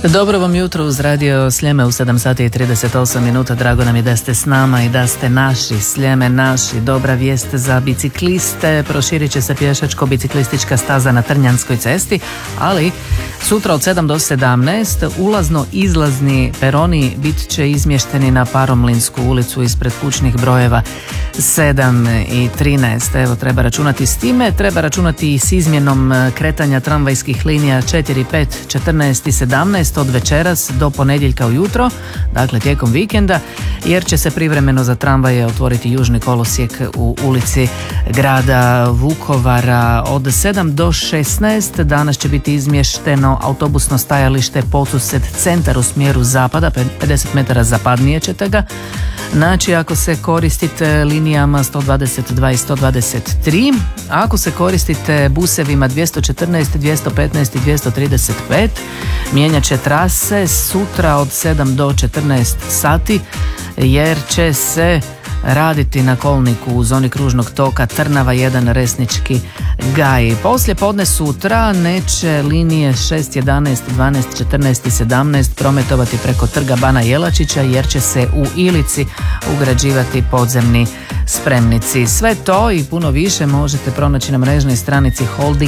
Dobro vam jutro uz radio Sljeme u 7 sati i 38 minuta. Drago nam je da ste s nama i da ste naši. Sljeme naši. Dobra vijest za bicikliste. Proširit će se pješačko-biciklistička staza na Trnjanskoj cesti, ali sutra od 7 do 17 ulazno-izlazni peroni bit će izmješteni na Paromlinsku ulicu ispred kućnih brojeva 7 i 13. Evo, treba računati s time. Treba računati i s izmjenom kretanja tramvajskih linija 4, 5, 14 i 17 od večeras do ponedjeljka ujutro, dakle tijekom vikenda, jer će se privremeno za tramvaje otvoriti južni kolosijek u ulici grada Vukovara. Od 7 do 16 danas će biti izmješteno autobusno stajalište Podsused centar u smjeru zapada, 50 metara zapadnije ćete ga naći ako se koristite linijama 122 i 123. Ako se koristite busevima 214, 215 i 235, mijenjat će trase sutra od 7 do 14 sati jer će se raditi na kolniku u zoni kružnog toka Trnava 1 Resnički Gaj. Poslije podne sutra neće linije 6, 11, 12, 14 i 17 prometovati preko trga Bana Jelačića jer će se u Ilici ugrađivati podzemni spremnici. Sve to i puno više možete pronaći na mrežnoj stranici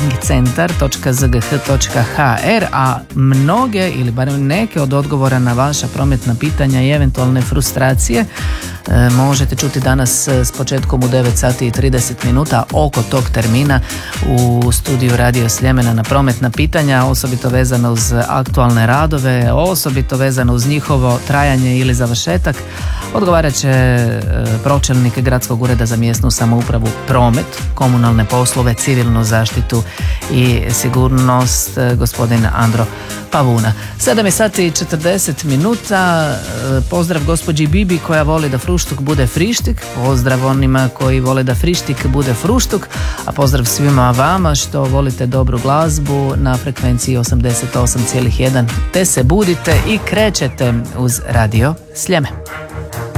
holdingcentar.zgh.hr, a mnoge ili barem neke od odgovora na vaša prometna pitanja i eventualne frustracije možete čuti danas s početkom u 9 sati i 30 minuta oko tog termina u studiju Radio Sljemena na prometna pitanja, osobito vezano uz aktualne radove, osobito vezano uz njihovo trajanje ili završetak. Odgovarat će pročelnik Gradskog ureda za mjesnu samoupravu, promet, komunalne poslove, civilnu zaštitu i sigurnost, gospodin Andro Pavuna. 7 sati i 40 minuta. Pozdrav gospođi Bibi koja voli da fruštuk bude frištik, pozdrav onima koji vole da frištik bude fruštuk, a pozdrav svima vama što volite dobru glazbu na frekvenciji 88,1 te se budite i krećete uz radio Sljeme.